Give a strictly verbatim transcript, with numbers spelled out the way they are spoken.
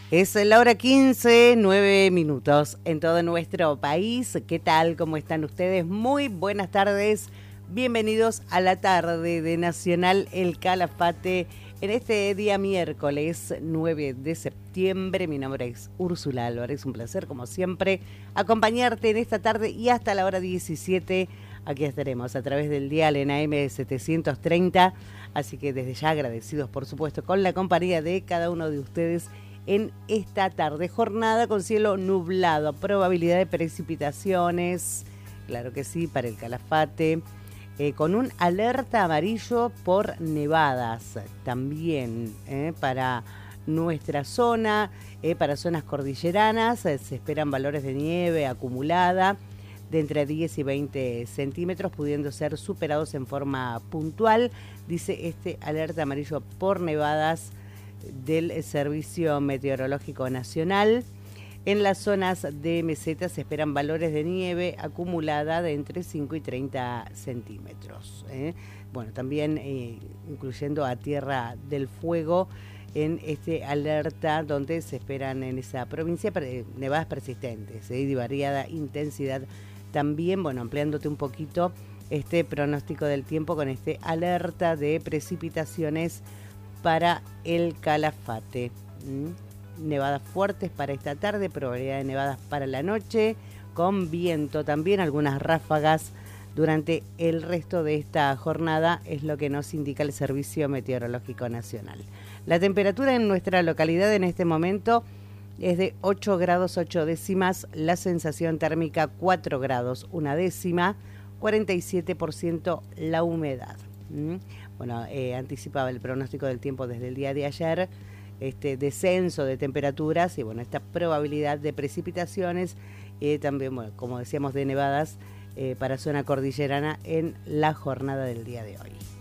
Es la hora quince, nueve minutos en todo nuestro país. ¿Qué tal? ¿Cómo están ustedes? Muy buenas tardes. Bienvenidos a la tarde de Nacional El Calafate en este día miércoles nueve de septiembre. Mi nombre es Úrsula Álvarez. Un placer, como siempre, acompañarte en esta tarde y hasta la hora diecisiete. Aquí estaremos a través del dial en A M setecientos treinta. Así que desde ya agradecidos, por supuesto, con la compañía de cada uno de ustedes en esta tarde. Jornada con cielo nublado, probabilidad de precipitaciones, claro que sí, para el Calafate, eh, con un alerta amarillo por nevadas también eh, para nuestra zona, eh, para zonas cordilleranas, eh, se esperan valores de nieve acumulada de entre diez y veinte centímetros, pudiendo ser superados en forma puntual, dice este alerta amarillo por nevadas del Servicio Meteorológico Nacional. En las zonas de meseta se esperan valores de nieve acumulada de entre cinco y treinta centímetros. ¿eh? Bueno, también eh, incluyendo a Tierra del Fuego en este alerta donde se esperan en esa provincia nevadas persistentes ¿eh? de variada intensidad. También, bueno, ampliándote un poquito este pronóstico del tiempo con este alerta de precipitaciones para el Calafate. ¿Mm? Nevadas fuertes para esta tarde, probabilidad de nevadas para la noche, con viento también, algunas ráfagas durante el resto de esta jornada, es lo que nos indica el Servicio Meteorológico Nacional. La temperatura en nuestra localidad en este momento es de ocho grados ocho décimas, la sensación térmica cuatro grados una décima, cuarenta y siete por ciento la humedad. ¿Mm? Bueno, eh, anticipaba el pronóstico del tiempo desde el día de ayer, este descenso de temperaturas y bueno, esta probabilidad de precipitaciones, eh, también, bueno, como decíamos, de nevadas eh, para zona cordillerana en la jornada del día de hoy.